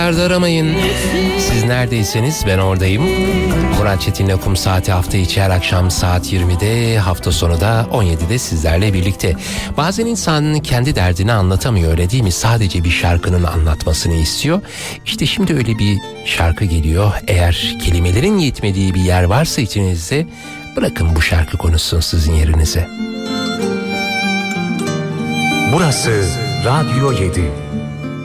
Aramayın. Siz neredeyseniz ben oradayım. Murat Çetin'le Kum Saati hafta içi her akşam saat 20'de, hafta sonu da 17'de sizlerle birlikte. Bazen insan kendi derdini anlatamıyor, öyle değil mi? Sadece bir şarkının anlatmasını istiyor. İşte şimdi öyle bir şarkı geliyor. Eğer kelimelerin yetmediği bir yer varsa içinizde, bırakın bu şarkı konuşsun sizin yerinize. Burası Radyo 7.